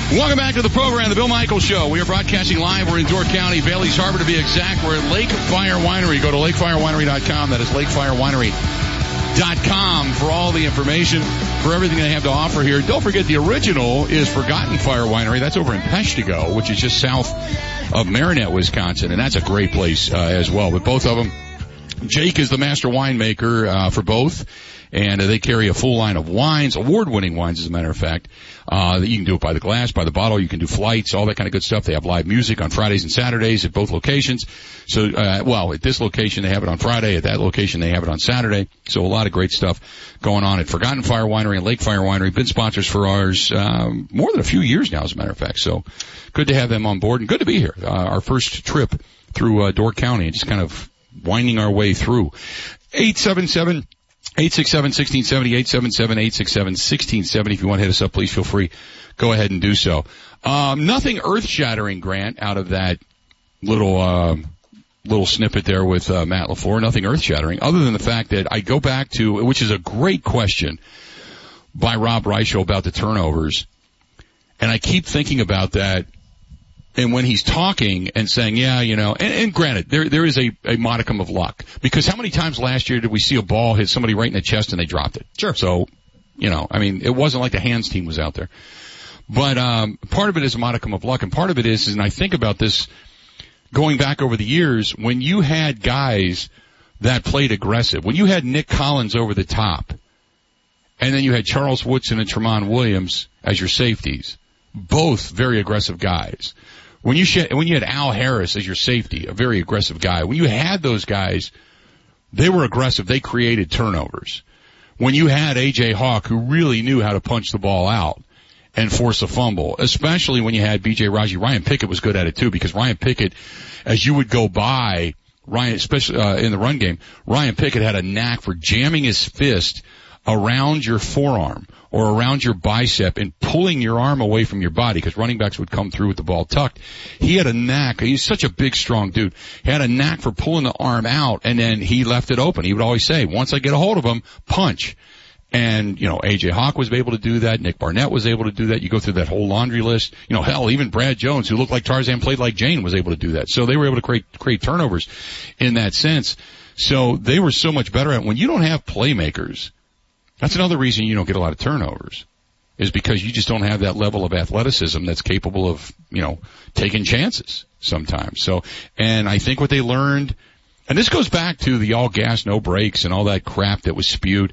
Welcome back to the program, The Bill Michaels Show. We are broadcasting live. We're in Door County, Bailey's Harbor to be exact. We're at Lake Fire Winery. Go to lakefirewinery.com. That is lakefirewinery.com for all the information, for everything they have to offer here. Don't forget, the original is Forgotten Fire Winery. That's over in Peshtigo, which is just south of Marinette, Wisconsin, and that's a great place as well. But both of them, Jake is the master winemaker for both. And they carry a full line of wines, award-winning wines, as a matter of fact. You can do it by the glass, by the bottle. You can do flights, all that kind of good stuff. They have live music on Fridays and Saturdays at both locations. So, at this location they have it on Friday. At that location they have it on Saturday. So a lot of great stuff going on at Forgotten Fire Winery and Lake Fire Winery. Been sponsors for ours more than a few years now, as a matter of fact. So good to have them on board and good to be here. Our first trip through Door County and just kind of winding our way through. 877-867-1670, 877-867-1670. If you want to hit us up, please feel free. Go ahead and do so. Nothing earth-shattering, Grant, out of that little snippet there with Matt LaFleur. Nothing earth-shattering, other than the fact that I go back to, which is a great question by Rob Reichel about the turnovers, and I keep thinking about that. And when he's talking and saying, and granted, there is a modicum of luck. Because how many times last year did we see a ball hit somebody right in the chest and they dropped it? Sure. So, it wasn't like the hands team was out there. But, part of it is a modicum of luck, and part of it is, and I think about this going back over the years, when you had guys that played aggressive, when you had Nick Collins over the top, and then you had Charles Woodson and Tremont Williams as your safeties, both very aggressive guys. When you had Al Harris as your safety, a very aggressive guy, when you had those guys, they were aggressive. They created turnovers. When you had A.J. Hawk, who really knew how to punch the ball out and force a fumble, especially when you had B.J. Raji. Ryan Pickett was good at it too, because Ryan Pickett, as you would go by Ryan, especially in the run game, Ryan Pickett had a knack for jamming his fist around your forearm or around your bicep and pulling your arm away from your body, because running backs would come through with the ball tucked. He had a knack. He's such a big, strong dude. He had a knack for pulling the arm out, and then he left it open. He would always say, once I get a hold of him, punch. And, A.J. Hawk was able to do that. Nick Barnett was able to do that. You go through that whole laundry list. Hell, even Brad Jones, who looked like Tarzan, played like Jane, was able to do that. So they were able to create turnovers in that sense. So they were so much better at it. When you don't have playmakers, that's another reason you don't get a lot of turnovers, is because you just don't have that level of athleticism that's capable of, taking chances sometimes. So, and I think what they learned, and this goes back to the all gas, no brakes and all that crap that was spewed.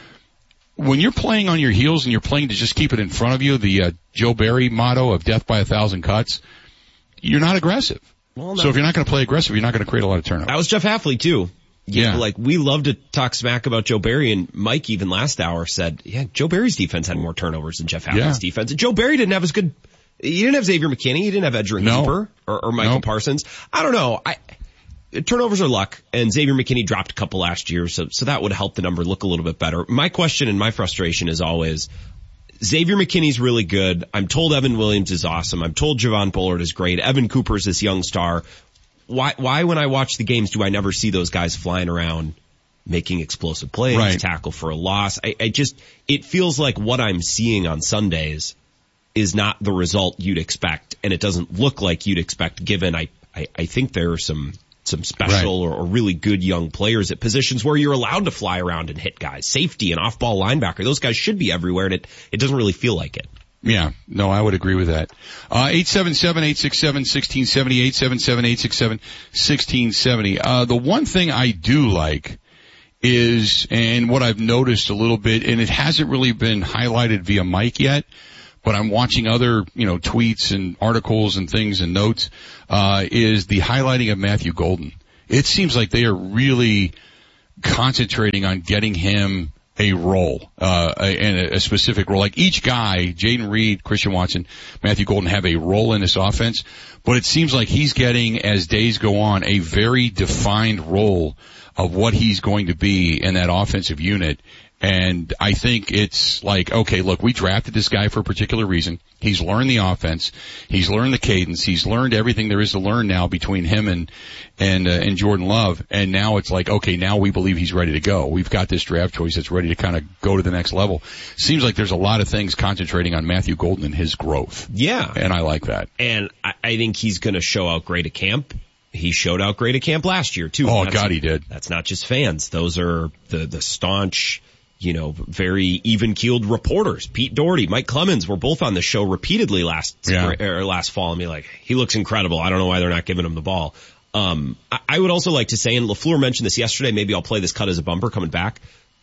When you're playing on your heels and you're playing to just keep it in front of you, the Joe Barry motto of death by 1,000 cuts, you're not aggressive. Well, so if you're not going to play aggressive, you're not going to create a lot of turnovers. That was Jeff Hafley too. Yeah. We love to talk smack about Joe Barry, and Mike even last hour said, Joe Barry's defense had more turnovers than Jeff Hafley's defense. And Joe Barry didn't have as good, he didn't have Xavier McKinney, he didn't have Edgerrin Cooper or Michael Parsons. I don't know. Turnovers are luck, and Xavier McKinney dropped a couple last year, so that would help the number look a little bit better. My question and my frustration is always, Xavier McKinney's really good. I'm told Evan Williams is awesome. I'm told Javon Bullard is great. Evan Cooper's this young star. Why when I watch the games do I never see those guys flying around making explosive plays, tackle for a loss? It feels like what I'm seeing on Sundays is not the result you'd expect, and it doesn't look like you'd expect, given I think there are some special or really good young players at positions where you're allowed to fly around and hit guys. Safety and off-ball linebacker, those guys should be everywhere, and it doesn't really feel like it. Yeah, no, I would agree with that. 877-867-1670, 877-867-1670. The one thing I do like is, and what I've noticed a little bit, and it hasn't really been highlighted via Mike yet, but I'm watching other, tweets and articles and things and notes, is the highlighting of Matthew Golden. It seems like they are really concentrating on getting him a role, and a specific role. Like each guy, Jaden Reed, Christian Watson, Matthew Golden, have a role in this offense, but it seems like he's getting, as days go on, a very defined role of what he's going to be in that offensive unit. And I think it's like, okay, look, we drafted this guy for a particular reason. He's learned the offense. He's learned the cadence. He's learned everything there is to learn now between him and Jordan Love. And now it's like, okay, now we believe he's ready to go. We've got this draft choice that's ready to kind of go to the next level. Seems like there's a lot of things concentrating on Matthew Golden and his growth. Yeah. And I like that. And I think he's going to show out great at camp. He showed out great at camp last year too. Oh, God, he did. That's not just fans. Those are the staunch, very even-keeled reporters. Pete Doherty, Mike Clemens were both on the show repeatedly last fall. I mean, like, he looks incredible. I don't know why they're not giving him the ball. I would also like to say, and LaFleur mentioned this yesterday, maybe I'll play this cut as a bumper coming back,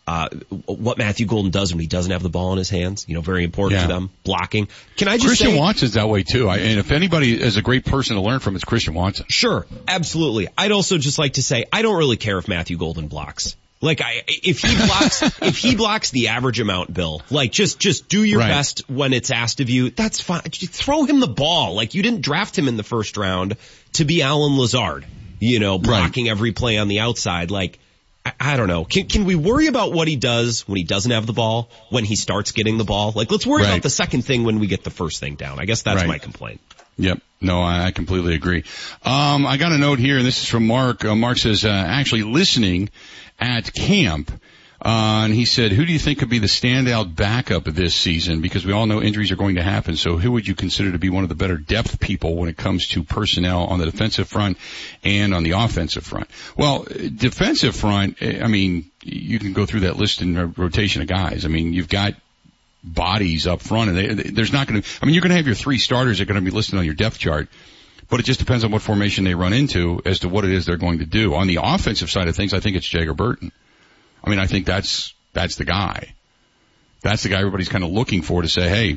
what Matthew Golden does when he doesn't have the ball in his hands, very important to them, blocking. Can I just Christian Watson's that way too. And if anybody is a great person to learn from, it's Christian Watson. Sure, absolutely. I'd also just like to say, I don't really care if Matthew Golden blocks. Like, if he blocks the average amount, Bill, like, just do your best when it's asked of you. That's fine. Just throw him the ball. Like, you didn't draft him in the first round to be Alan Lazard, blocking every play on the outside. Like, I don't know. Can we worry about what he does when he doesn't have the ball, when he starts getting the ball? Like, let's worry about the second thing when we get the first thing down. I guess that's my complaint. Yep. No, I completely agree. I got a note here, and this is from Mark. Mark says, actually listening at camp, and he said, who do you think could be the standout backup this season? Because we all know injuries are going to happen. So who would you consider to be one of the better depth people when it comes to personnel on the defensive front and on the offensive front? Well, defensive front, I mean, you can go through that list in rotation of guys. I mean, you've got bodies up front, and there's not going to, I mean, you're going to have your three starters that are going to be listed on your depth chart, but it just depends on what formation they run into as to what it is they're going to do. On the offensive side of things, I think it's Jagger Burton. I mean, I think that's the guy. That's the guy everybody's kind of looking for to say, hey,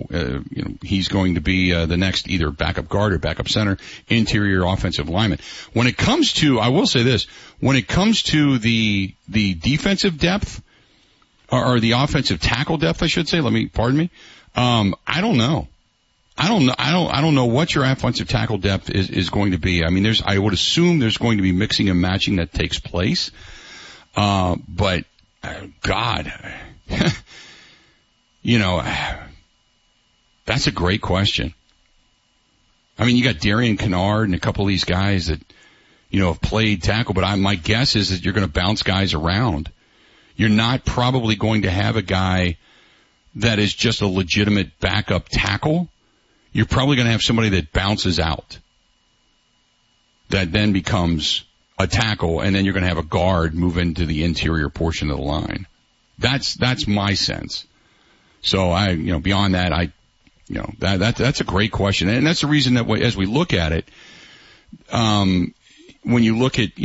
he's going to be the next either backup guard or backup center, interior offensive lineman. When it comes to, I will say this, when it comes to the defensive depth, or the offensive tackle depth, I should say, pardon me, I don't know. I don't know what your offensive tackle depth is going to be. I mean, I would assume there's going to be mixing and matching that takes place. But, God, that's a great question. I mean, you got Darian Kennard and a couple of these guys that, have played tackle, but my guess is that you're going to bounce guys around. You're not probably going to have a guy that is just a legitimate backup tackle. You're probably going to have somebody that bounces out, that then becomes a tackle, and then you're going to have a guard move into the interior portion of the line. That's my sense. So beyond that, that's a great question. And that's the reason that as we look at it, when you look at,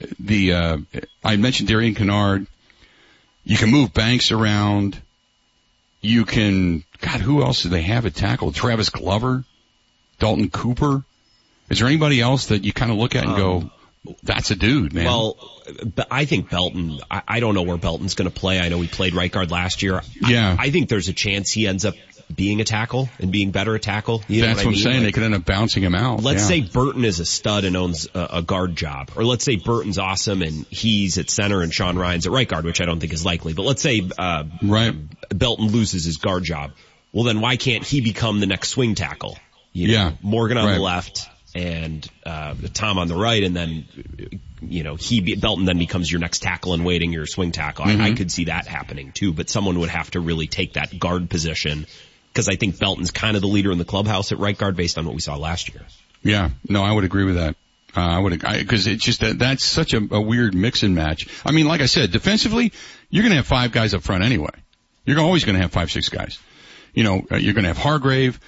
I mentioned Darian Kennard, you can move Banks around. You can, God, who else do they have at tackle? Travis Glover, Dalton Cooper. Is there anybody else that you kind of look at and go, that's a dude, man? Well, I think Belton, I don't know where Belton's going to play. I know he played right guard last year. Yeah. I think there's a chance he ends up being a tackle and being better at tackle. That's what I'm saying. They could end up bouncing him out. Let's say Burton is a stud and owns a guard job. Or let's say Burton's awesome and he's at center and Sean Ryan's at right guard, which I don't think is likely. But let's say Belton loses his guard job. Well, then why can't he become the next swing tackle? Morgan on the left and Tom on the right, and then Belton then becomes your next tackle in waiting, your swing tackle. Mm-hmm. I could see that happening too, but someone would have to really take that guard position, because I think Belton's kind of the leader in the clubhouse at right guard based on what we saw last year. Yeah, no, I would agree with that. Because it's just that's such a weird mix and match. I mean, like I said, defensively, you're going to have five guys up front anyway. You're always going to have 5-6 guys. You're going to have Hargrave,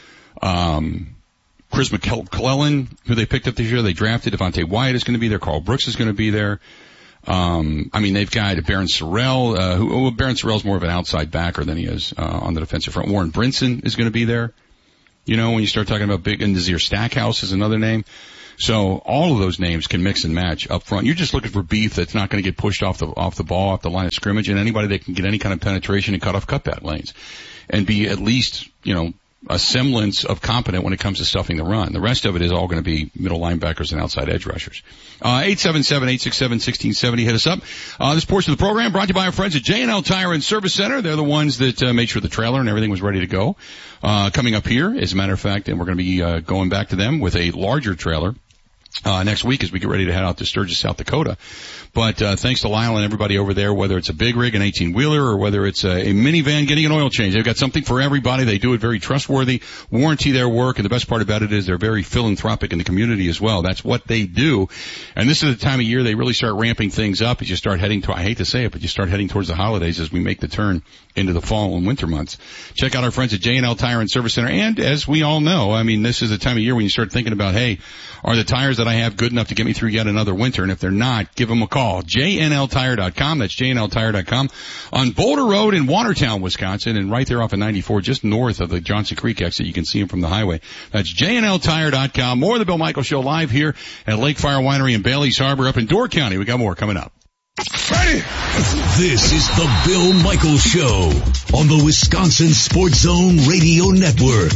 Chris McClellan, who they picked up this year. They drafted. Devontae Wyatt is going to be there. Carl Brooks is going to be there. They've got Baron Sorrell, Baron Sorrell's more of an outside backer than he is, on the defensive front. Warren Brinson is going to be there. When you start talking about big, and Nazir Stackhouse is another name. So all of those names can mix and match up front. You're just looking for beef that's not going to get pushed off the ball, off the line of scrimmage, and anybody that can get any kind of penetration and cut off cutback lanes and be at least, a semblance of competent when it comes to stuffing the run. The rest of it is all going to be middle linebackers and outside edge rushers. 877-867-1670. Hit us up. This portion of the program brought to you by our friends at J&L Tire and Service Center. They're the ones that made sure the trailer and everything was ready to go. Coming up here, as a matter of fact, and we're going to be going back to them with a larger trailer next week as we get ready to head out to Sturgis, South Dakota. But thanks to Lyle and everybody over there, whether it's a big rig, an 18-wheeler, or whether it's a minivan getting an oil change, they've got something for everybody. They do it very trustworthy, warranty their work, and the best part about it is they're very philanthropic in the community as well. That's what they do. And this is the time of year they really start ramping things up as you start heading to, I hate to say it, but you start heading towards the holidays as we make the turn into the fall and winter months. Check out our friends at J&L Tire and Service Center. And as we all know, I mean, this is the time of year when you start thinking about, hey, are the tires that I have good enough to get me through yet another winter? And if they're not, give them a call. JNLTire.com. That's JNLTire.com on Boulder Road in Watertown, Wisconsin, and right there off of 94, just north of the Johnson Creek exit. You can see them from the highway. That's JNLTire.com. More of the Bill Michaels Show live here at Lake Fire Winery in Bailey's Harbor up in Door County. We got more coming up. Ready? This is the Bill Michaels Show on the Wisconsin Sports Zone Radio Network.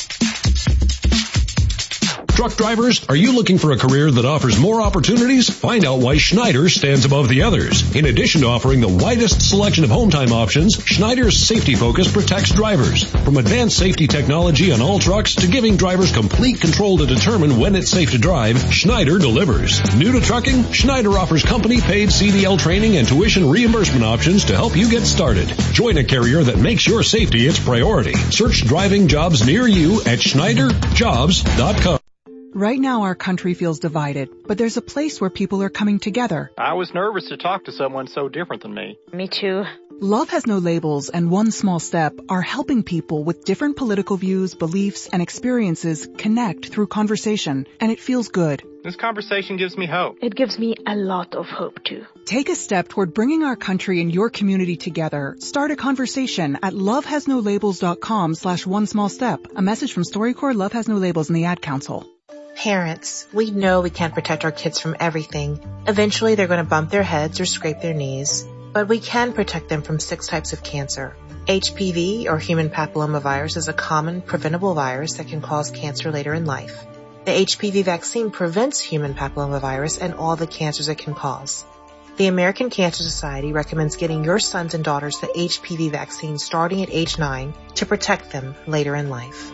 Truck drivers, are you looking for a career that offers more opportunities? Find out why Schneider stands above the others. In addition to offering the widest selection of home time options, Schneider's safety focus protects drivers. From advanced safety technology on all trucks to giving drivers complete control to determine when it's safe to drive, Schneider delivers. New to trucking? Schneider offers company-paid CDL training and tuition reimbursement options to help you get started. Join a carrier that makes your safety its priority. Search driving jobs near you at SchneiderJobs.com. Right now our country feels divided, but there's a place where people are coming together. I was nervous to talk to someone so different than me. Me too. Love Has No Labels and One Small Step are helping people with different political views, beliefs, and experiences connect through conversation, and it feels good. This conversation gives me hope. It gives me a lot of hope too. Take a step toward bringing our country and your community together. Start a conversation at lovehasnolabels.com/onesmallstep. A message from StoryCorps, Love Has No Labels, and the Ad Council. Parents, we know we can't protect our kids from everything. Eventually they're going to bump their heads or scrape their knees. But we can protect them from 6 types of cancer. HPV, or human papillomavirus, is a common preventable virus that can cause cancer later in life. The HPV vaccine prevents human papillomavirus and all the cancers it can cause. The American Cancer Society recommends getting your sons and daughters the HPV vaccine starting at age 9 to protect them later in life.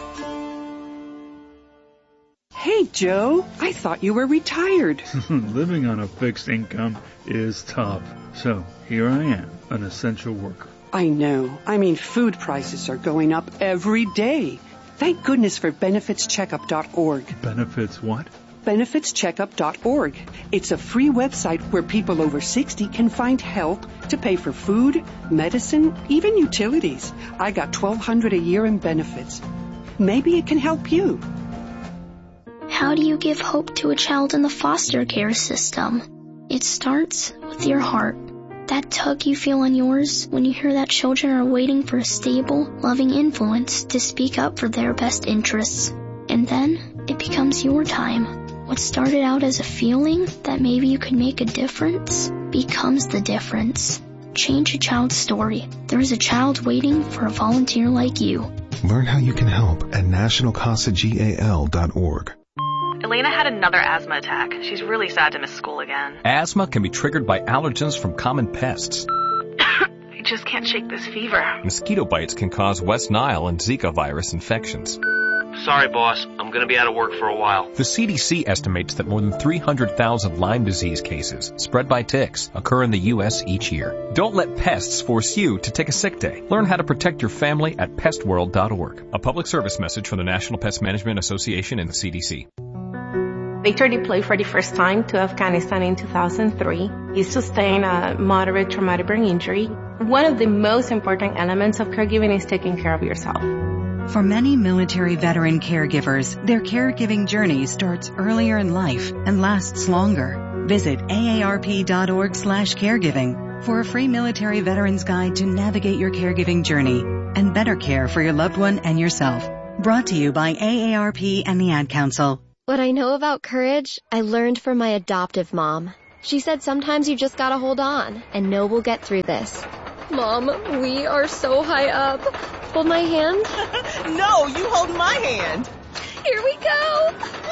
Hey, Joe, I thought you were retired. Living on a fixed income is tough. So here I am, an essential worker. I know. I mean, food prices are going up every day. Thank goodness for benefitscheckup.org. Benefits what? benefitscheckup.org. It's a free website where people over 60 can find help to pay for food, medicine, even utilities. I got $1,200 a year in benefits. Maybe it can help you. How do you give hope to a child in the foster care system? It starts with your heart. That tug you feel in yours when you hear that children are waiting for a stable, loving influence to speak up for their best interests. And then it becomes your time. What started out as a feeling that maybe you could make a difference becomes the difference. Change a child's story. There is a child waiting for a volunteer like you. Learn how you can help at nationalcasagal.org. Elena had another asthma attack. She's really sad to miss school again. Asthma can be triggered by allergens from common pests. I just can't shake this fever. Mosquito bites can cause West Nile and Zika virus infections. Sorry, boss. I'm going to be out of work for a while. The CDC estimates that more than 300,000 Lyme disease cases spread by ticks occur in the U.S. each year. Don't let pests force you to take a sick day. Learn how to protect your family at pestworld.org. A public service message from the National Pest Management Association and the CDC. Victor deployed for the first time to Afghanistan in 2003. He sustained a moderate traumatic brain injury. One of the most important elements of caregiving is taking care of yourself. For many military veteran caregivers, their caregiving journey starts earlier in life and lasts longer. Visit aarp.org/caregiving for a free military veterans guide to navigate your caregiving journey and better care for your loved one and yourself. Brought to you by AARP and the Ad Council. What I know about courage, I learned from my adoptive mom. She said sometimes you just gotta hold on and know we'll get through this. Mom, we are so high up. Hold my hand? No, you hold my hand. Here we go.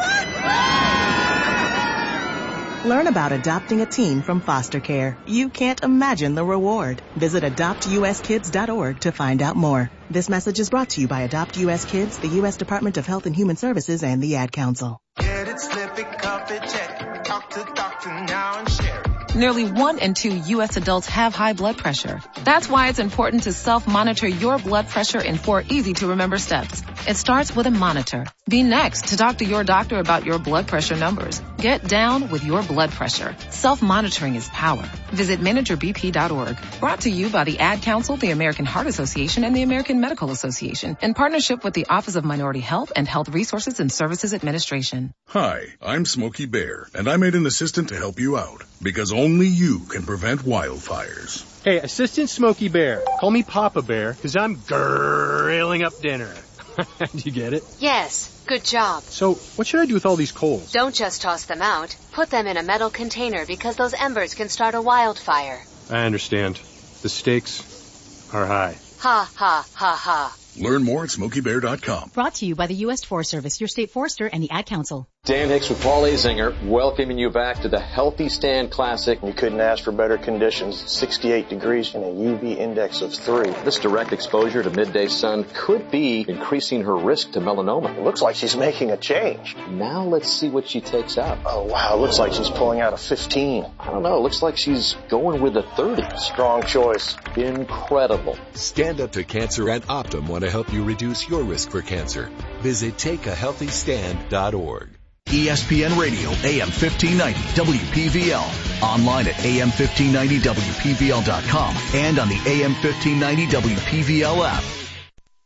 Learn about adopting a teen from foster care. You can't imagine the reward. Visit adoptuskids.org to find out more. This message is brought to you by Adopt US Kids, the U.S. Department of Health and Human Services, and the Ad Council. Get it, slip it, cup it, check it. Talk to doctor now and share it. Nearly 1 in 2 U.S. adults have high blood pressure. That's why it's important to self-monitor your blood pressure in 4 easy-to-remember steps. It starts with a monitor. Be next to talk to your doctor about your blood pressure numbers. Get down with your blood pressure. Self-monitoring is power. Visit managerbp.org. Brought to you by the Ad Council, the American Heart Association, and the American Medical Association, in partnership with the Office of Minority Health and Health Resources and Services Administration. Hi, I'm Smokey Bear, and I made an assistant to help you out, because only you can prevent wildfires. Hey, Assistant Smokey Bear. Call me Papa Bear, because I'm grilling up dinner. Do you get it? Yes. Good job. So, what should I do with all these coals? Don't just toss them out. Put them in a metal container because those embers can start a wildfire. I understand. The stakes are high. Ha, ha, ha, ha. Learn more at SmokeyBear.com. Brought to you by the U.S. Forest Service, your state forester, and the Ad Council. Dan Hicks with Paul Azinger, welcoming you back to the Healthy Stand Classic. You couldn't ask for better conditions. 68 degrees and a UV index of 3. This direct exposure to midday sun could be increasing her risk to melanoma. It looks like she's making a change. Now let's see what she takes out. Oh, wow. It looks like she's pulling out a 15. I don't know. It looks like she's going with a 30. Strong choice. Incredible. Stand Up to Cancer and Optum want to help you reduce your risk for cancer. Visit takeahealthystand.org. ESPN Radio, AM 1590, WPVL. Online at AM1590WPVL.com and on the AM 1590 WPVL app.